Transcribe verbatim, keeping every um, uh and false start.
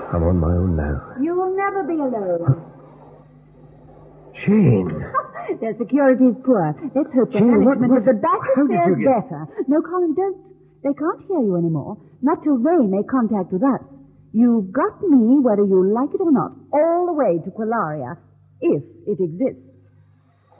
I'm on my own now. You will never be alone. Jane. Their security's poor. Let's hope the Jane, what- management what- of the back how did fares you get- better. No, Colin, don't. They can't hear you anymore. Not till they make contact with us. You've got me, whether you like it or not, all the way to Qualaria, if it exists.